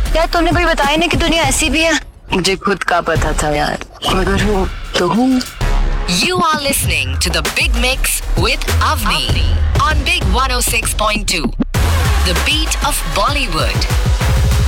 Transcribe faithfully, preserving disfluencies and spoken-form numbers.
यार तुमने कोई बताया नहीं कि दुनिया ऐसी भी है। मुझे खुद का पता था यार, अगर हूँ तो हूँ। You are listening to the Big Mix with Avni on Big one oh six point two. The beat of Bollywood.